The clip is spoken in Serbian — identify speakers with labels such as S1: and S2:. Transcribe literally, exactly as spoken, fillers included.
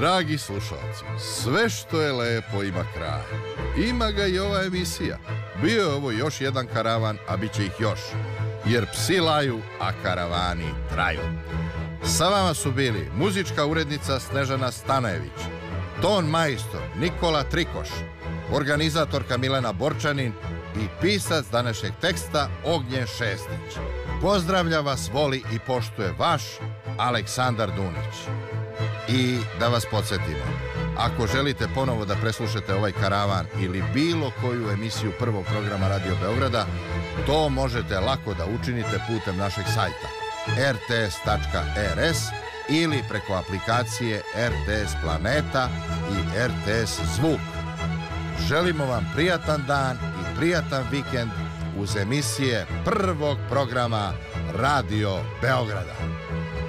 S1: Dragi slušalci, sve što je lepo ima kraj. Ima ga i ova emisija. Bio je ovo još jedan karavan, a bit će ih još. Jer psi laju, a karavani traju. Sa vama su bili muzička urednica Snežana Stanojević, ton majstor Nikola Trikoš, organizatorka Milena Borčanin i pisac današnjeg teksta Ognjen Šestić. Pozdravlja vas, voli i poštuje vaš Aleksandar Dunić. I da vas podsjetimo, ako želite ponovo da preslušate ovaj karavan ili bilo koju emisiju prvog programa Radio Beograda, to možete lako da učinite putem našeg sajta er te es tačka er es ili preko aplikacije er te es Planeta i er te es Zvuk. Želimo vam prijatan dan i prijatan vikend uz emisije prvog programa Radio Beograda.